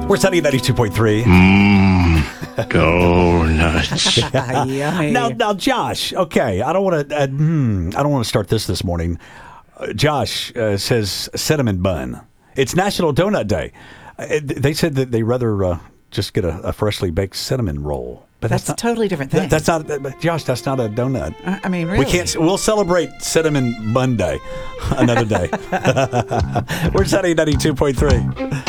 We're Sunny 92.3. Go nuts. Yummy. Now, Josh. Okay, I don't want to start this morning. Josh says cinnamon bun. It's National Donut Day. They said that they rather just get a freshly baked cinnamon roll. But That's a totally different thing. That's not, Josh. That's not a donut. I mean, really. We can't. We'll celebrate Cinnamon Bun Day another day. We're Sunny 92.3.